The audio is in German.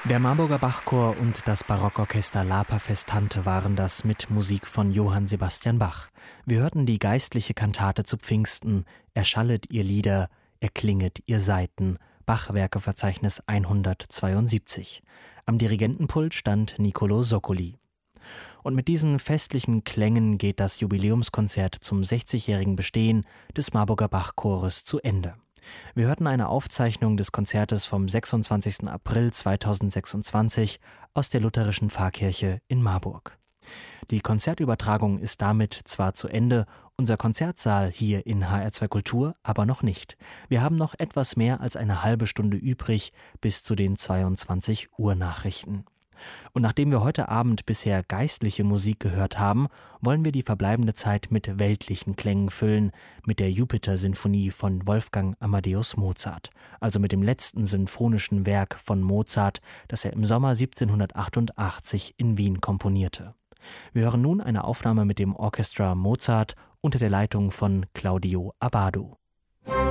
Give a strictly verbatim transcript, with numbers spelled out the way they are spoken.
Der Marburger Bachchor und das Barockorchester Lapa Festante waren das mit Musik von Johann Sebastian Bach. Wir hörten die geistliche Kantate zu Pfingsten, Erschallet ihr Lieder, erklinget ihr Saiten, Bach-Werkeverzeichnis hundertzweiundsiebzig. Am Dirigentenpult stand Niccolò Soccoli. Und mit diesen festlichen Klängen geht das Jubiläumskonzert zum sechzigjährigen Bestehen des Marburger Bachchores zu Ende. Wir hörten eine Aufzeichnung des Konzertes vom sechsundzwanzigsten April zweitausendsechsundzwanzig aus der Lutherischen Pfarrkirche in Marburg. Die Konzertübertragung ist damit zwar zu Ende, unser Konzertsaal hier in H R zwei Kultur aber noch nicht. Wir haben noch etwas mehr als eine halbe Stunde übrig bis zu den zweiundzwanzig Uhr Nachrichten. Und nachdem wir heute Abend bisher geistliche Musik gehört haben, wollen wir die verbleibende Zeit mit weltlichen Klängen füllen, mit der Jupiter-Sinfonie von Wolfgang Amadeus Mozart, also mit dem letzten sinfonischen Werk von Mozart, das er im Sommer siebzehnhundertachtundachtzig in Wien komponierte. Wir hören nun eine Aufnahme mit dem Orchestra Mozart unter der Leitung von Claudio Abbado.